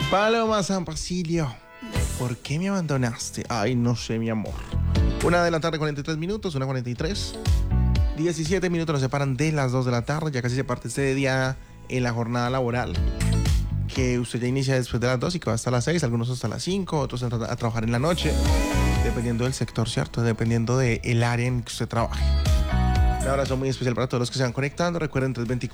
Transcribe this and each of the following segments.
Paloma San Basilio, ¿por qué me abandonaste? Ay, no sé, mi amor. 1:43 PM, 1:43. 17 minutos nos separan de las 2 de la tarde. Ya casi se parte este día en la jornada laboral, que usted ya inicia después de las 2 y que va hasta las 6, algunos hasta las 5, otros a trabajar en la noche, dependiendo del sector, ¿cierto? Dependiendo del área en que usted trabaje. Un abrazo muy especial para todos los que se van conectando. Recuerden,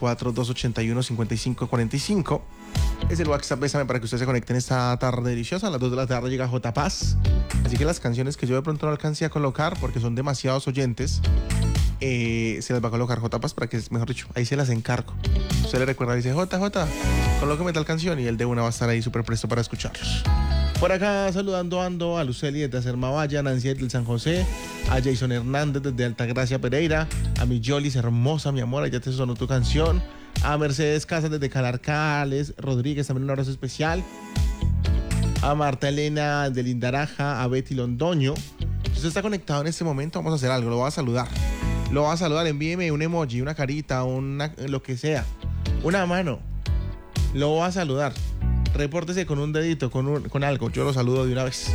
324-281-5545 es el WhatsApp. Bésame para que ustedes se conecten esta tarde deliciosa. A las 2 de la tarde llega J. Paz. Así que las canciones que yo de pronto no alcancé a colocar, porque son demasiados oyentes, se las va a colocar J. Paz para que, mejor dicho, ahí se las encargo. Usted le recuerda, dice, JJ, colóqueme tal canción, y el de una va a estar ahí súper presto para escucharlos. Por acá saludando ando a Luceli desde Acermavalla, a Nancy del San José, a Jason Hernández desde Altagracia Pereira, a mi Jolis hermosa, mi amor, ya te sonó tu canción, a Mercedes Casas desde Calarcales, Rodríguez, también un abrazo especial, a Marta Elena de Lindaraja, a Betty Londoño. Si usted está conectado en este momento, vamos a hacer algo, lo voy a saludar. Lo va a saludar, envíeme un emoji, una carita, lo que sea, una mano. Lo va a saludar. Repórtese con un dedito, con algo. Yo lo saludo de una vez.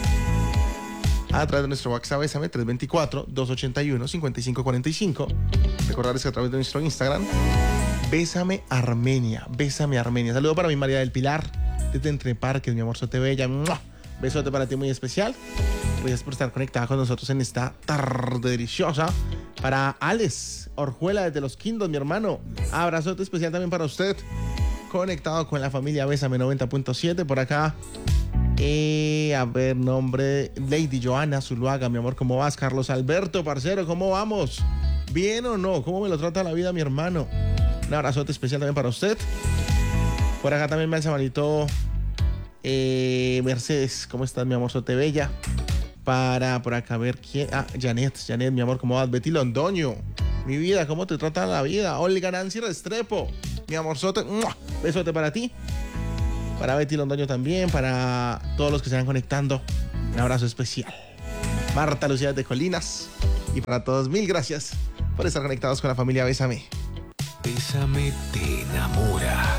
A través de nuestro WhatsApp, Bésame, 324-281-5545. Recordarles que a través de nuestro Instagram, Bésame Armenia. Bésame Armenia. Saludo para mi María del Pilar, desde Entre Parques, mi amor, sote bella. ¡Mua! Besote para ti muy especial. Gracias por estar conectada con nosotros en esta tarde deliciosa. Para Alex Orjuela desde Los Quindos, mi hermano. Abrazote especial también para usted. Conectado con la familia Bésame 90.7. Por acá, a ver, nombre, Lady Joana Zuluaga, mi amor, ¿cómo vas? Carlos Alberto, parcero, ¿cómo vamos? ¿Bien o no? ¿Cómo me lo trata la vida, mi hermano? Un abrazote especial también para usted. Por acá también me alza manito Mercedes, ¿cómo estás, mi amor? Sote bella. Para por acá ver quién. Janet, mi amor, ¿cómo vas? Betty Londoño, mi vida, ¿cómo te trata la vida? Olga Nancy Restrepo, mi amorzote, ¡mua! Besote para ti. Para Betty Londoño también, para todos los que se van conectando, un abrazo especial. Marta Lucía de Colinas. Y para todos, mil gracias por estar conectados con la familia Bésame. Bésame te enamora.